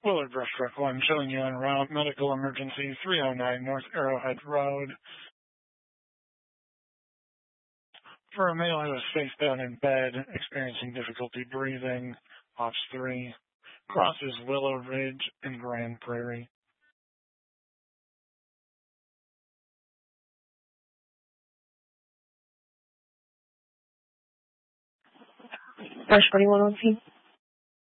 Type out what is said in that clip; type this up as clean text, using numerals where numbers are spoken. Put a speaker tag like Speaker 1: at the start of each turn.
Speaker 1: Willard Brush Truck 1 showing you en route. Medical emergency 309 North Arrowhead Road. For a male who is face down in bed, experiencing difficulty breathing, Ops 3. Crosses Willow Ridge and Grand Prairie.
Speaker 2: Brush 41 on scene.